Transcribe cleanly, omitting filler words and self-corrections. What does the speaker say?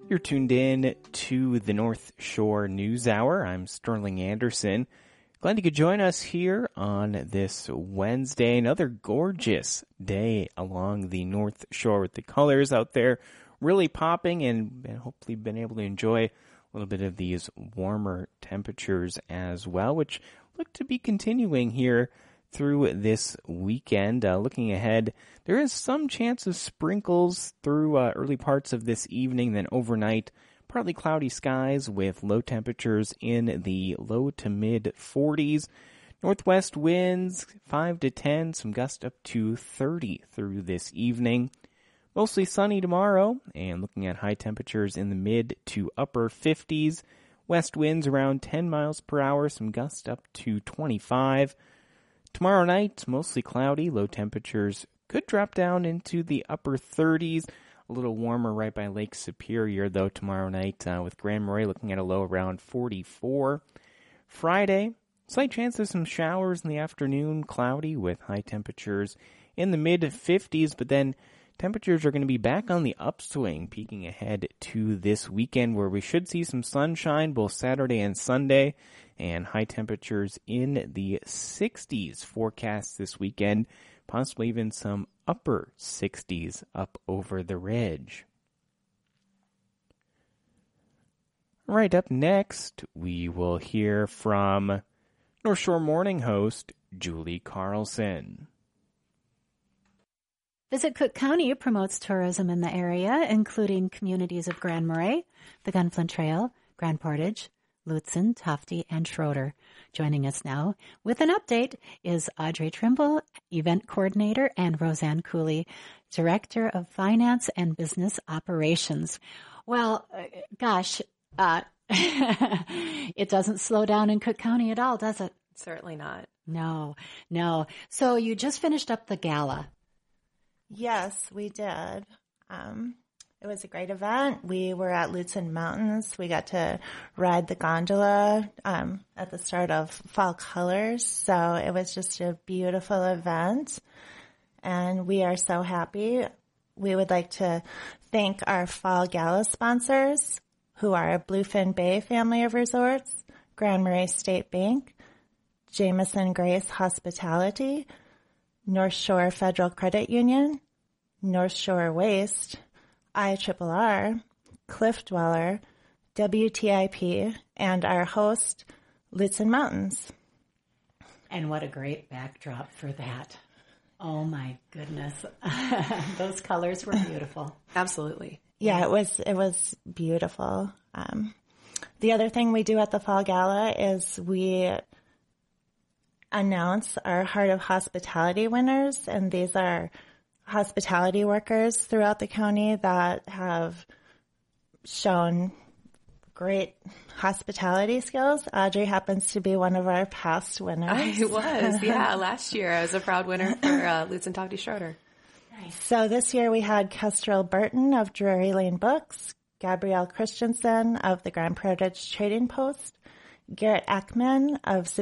You're tuned in to the North Shore News Hour. I'm Sterling Anderson. Glad you could join us here on this Wednesday. Another gorgeous day along the North Shore with the colors out there really popping, and hopefully been able to enjoy a little bit of these warmer temperatures as well, which look to be continuing here through this weekend. Looking ahead, there is some chance of sprinkles through early parts of this evening, then overnight, partly cloudy skies with low temperatures in the low to mid 40s. Northwest winds 5 to 10, some gusts up to 30 through this evening. Mostly sunny tomorrow, and looking at high temperatures in the mid to upper 50s. West winds around 10 miles per hour, some gusts up to 25. Tomorrow night, mostly cloudy, low temperatures could drop down into the upper 30s. A little warmer right by Lake Superior, though, tomorrow night, with Grand Marais looking at a low around 44. Friday, slight chance of some showers in the afternoon, cloudy with high temperatures in the mid-50s, but then temperatures are going to be back on the upswing, peaking ahead to this weekend where we should see some sunshine both Saturday and Sunday, and high temperatures in the 60s forecast this weekend, possibly even some upper 60s up over the ridge. All right, up next, we will hear from North Shore Morning host Julie Carlson. Visit Cook County promotes tourism in the area, including communities of Grand Marais, the Gunflint Trail, Grand Portage, Lutsen, Tofte, and Schroeder. Joining us now with an update is Audrey Trimble, Event Coordinator, and Roseanne Cooley, Director of Finance and Business Operations. Well, it doesn't slow down in Cook County at all, does it? Certainly not. No. So you just finished up the gala. Yes, we did. It was a great event. We were at Lutsen Mountains. We got to ride the gondola at the start of Fall Colors. So it was just a beautiful event. And we are so happy. We would like to thank our Fall Gala sponsors, who are Bluefin Bay Family of Resorts, Grand Marais State Bank, Jameson Grace Hospitality, North Shore Federal Credit Union, North Shore Waste, IRRR, Cliff Dweller, WTIP, and our host, Lutsen Mountains. And what a great backdrop for that. Oh my goodness. Those colors were beautiful. Absolutely. Yeah, it was beautiful. The other thing we do at the Fall Gala is we announce our Heart of Hospitality winners, and these are hospitality workers throughout the county that have shown great hospitality skills. Audrey happens to be one of our past winners. I was, yeah. Last year I was a proud winner for Lutsen Tofte Schroeder. Nice. So this year we had Kestrel Burton of Drury Lane Books, Gabrielle Christensen of the Grand Portage Trading Post, Garrett Ackman of